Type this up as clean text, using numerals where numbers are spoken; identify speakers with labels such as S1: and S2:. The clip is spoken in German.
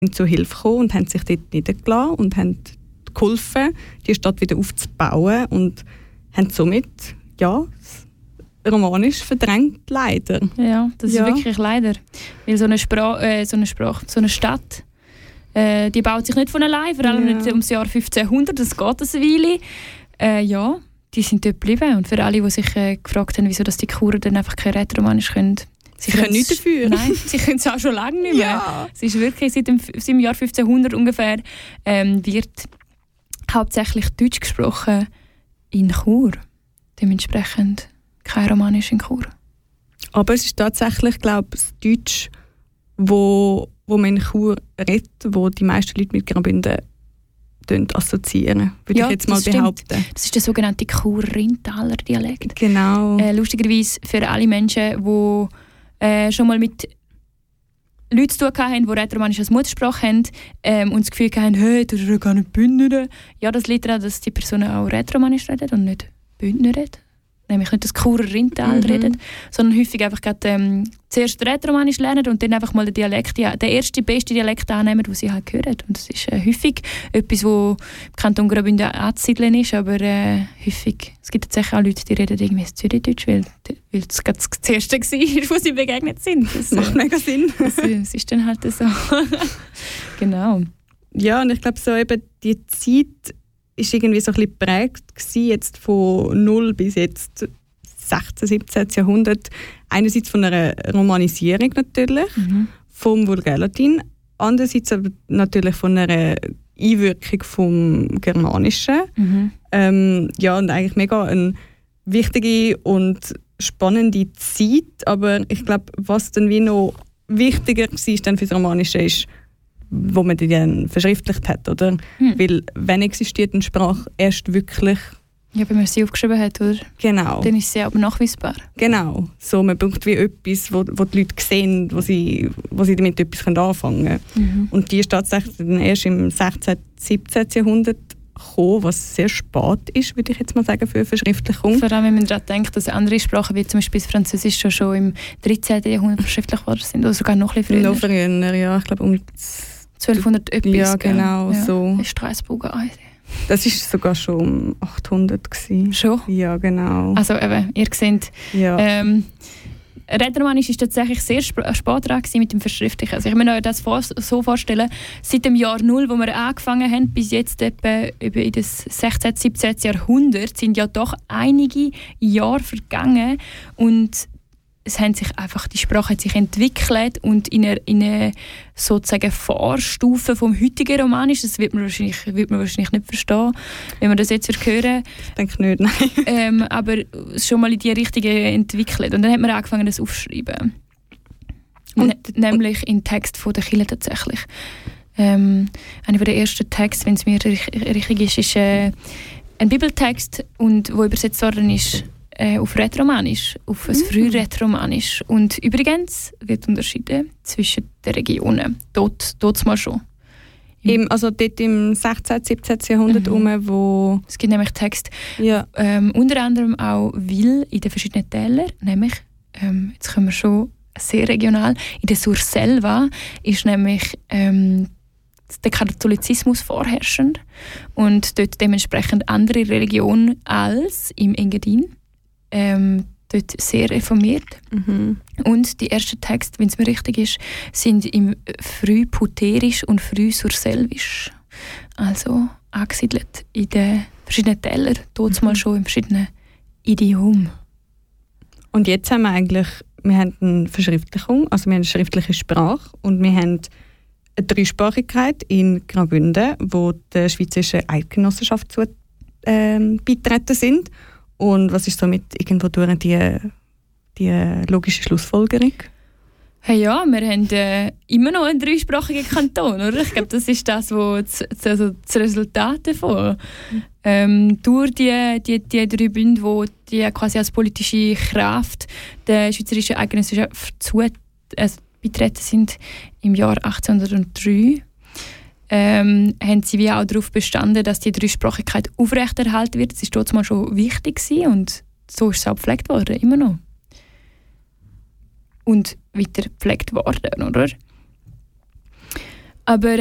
S1: zu Hilfe gekommen und haben sich dort niedergelassen und haben geholfen, die Stadt wieder aufzubauen und haben somit Romanisch verdrängt, leider.
S2: Ja, das ist wirklich leider. Weil so eine Stadt, die baut sich nicht von allein, vor allem nicht ums Jahr 1500, das geht eine Weile. Die sind dort geblieben. Und für alle, die sich gefragt haben, wieso dass die Churer dann einfach kein Rätoromanisch können,
S1: sie können nichts dafür.
S2: Nein, sie können es auch schon lange nicht mehr.
S1: Ja.
S2: Es ist wirklich seit dem Jahr 1500 ungefähr wird hauptsächlich Deutsch gesprochen in Chur. Dementsprechend kein Romanisch in Chur.
S1: Aber es ist tatsächlich, glaube ich, das Deutsch, wo man in Chur redet, wo die meisten Leute mit Graubünden assoziieren, würde ich jetzt mal behaupten.
S2: Stimmt. Das ist der sogenannte Churer-Rheintaler Dialekt.
S1: Genau.
S2: Lustigerweise für alle Menschen, die schon mal mit Leuten zu tun haben, die Rätoromanisch als Muttersprache haben und das Gefühl haben, hey, du redest gar nicht Bündner. Ja, das liegt daran, dass die Personen auch Rätoromanisch reden und nicht Bündner reden. Nämlich nicht das Churer Rheintal reden, sondern häufig einfach zuerst Rätoromanisch lernen und dann einfach mal den Dialekt, den ersten, besten Dialekt annehmen, den sie halt hören. Und das ist häufig etwas, wo im Kanton Graubünden anzusiedeln ist, aber häufig, es gibt tatsächlich auch Leute, die reden irgendwie Zürichdeutsch, weil es gerade das Erste war, wo sie begegnet sind. Das
S1: macht mega Sinn.
S2: Das ist dann halt so. Genau.
S1: Ja, und ich glaube, so eben die Zeit ist irgendwie so ein bisschen geprägt gewesen, jetzt von 0 bis jetzt 16., 17. Jahrhundert. Einerseits von einer Romanisierung natürlich, vom Vulgärlatin, andererseits aber natürlich von einer Einwirkung vom Germanischen. Und eigentlich mega eine wichtige und spannende Zeit, aber ich glaube, was dann wie noch wichtiger war dann für das Romanische ist, wo man die dann verschriftlicht hat, oder? Weil, wenn existiert eine Sprache erst wirklich...
S2: Ja, wenn man sie aufgeschrieben hat, oder?
S1: Genau.
S2: Dann ist sie aber nachweisbar.
S1: Genau. So, man braucht wie etwas, wo die Leute sehen, wo sie damit etwas anfangen können. Und die ist tatsächlich dann erst im 16., 17. Jahrhundert gekommen, was sehr spät ist, würde ich jetzt mal sagen, für eine Verschriftlichung.
S2: Vor allem, wenn man daran denkt, dass andere Sprachen, wie zum Beispiel das Französisch, schon im 13. Jahrhundert verschriftlicht worden sind, oder sogar noch ein bisschen früher.
S1: Noch früher, ja. Ich glaube,
S2: 1200 etwas.
S1: Ja, genau,
S2: ja.
S1: so.
S2: Das ist Straßburger Eide.
S1: Das war sogar schon um 800 gewesen.
S2: Schon?
S1: Ja, genau.
S2: Also eben, ihr seht, Rätoromanisch war tatsächlich sehr spät dran mit dem Verschriftlichen. Also ich kann mir euch das so vorstellen, seit dem Jahr 0, wo wir angefangen haben, bis jetzt etwa in das 16., 17. Jahrhundert, sind ja doch einige Jahre vergangen und die Sprache hat sich entwickelt und in eine sozusagen Vorstufe vom heutigen Romanisch, das wird man wahrscheinlich nicht verstehen, wenn man das jetzt hören.
S1: Ich denke nicht, nein.
S2: Aber schon mal in die Richtung entwickelt. Und dann hat man angefangen, das aufzuschreiben. Nämlich in Text von der Kirche tatsächlich. Einer der ersten Texte, wenn es mir richtig ist ein Bibeltext, und wo übersetzt worden ist auf Rätoromanisch, auf ein Frührätoromanisch. Und übrigens wird unterschieden zwischen den Regionen. Dort mal schon.
S1: Also dort im 16., 17. Jahrhundert wo...
S2: Es gibt nämlich Texte, unter anderem auch Wil in den verschiedenen Tälern, nämlich, jetzt kommen wir schon sehr regional, in der Surselva ist nämlich der Katholizismus vorherrschend und dort dementsprechend andere Religion als im Engadin. Dort sehr reformiert. Und die ersten Texte, wenn es mir richtig ist, sind im Frühputerisch und Frühsurselvisch. Also angesiedelt in den verschiedenen Tälern, dort mal schon in verschiedenen Idiomen.
S1: Und jetzt haben wir eine Verschriftlichung, also wir haben eine schriftliche Sprache und wir haben eine Dreisprachigkeit in Graubünden, wo der Schweizerischen Eidgenossenschaft beitreten sind. Und was ist somit irgendwo durch die logische Schlussfolgerung?
S2: Hey ja, wir haben immer noch einen dreisprachigen Kanton, oder? Ich glaube, das ist das Resultat davon. Durch die 3 Bünde, die quasi als politische Kraft der Schweizerischen Eidgenossenschaft beitreten sind im Jahr 1803, haben sie wie auch darauf bestanden, dass die Dreisprachigkeit aufrechterhalten wird. Das war dort mal schon wichtig gewesen und so ist es auch gepflegt worden, immer noch. Und weiter gepflegt worden, oder? Aber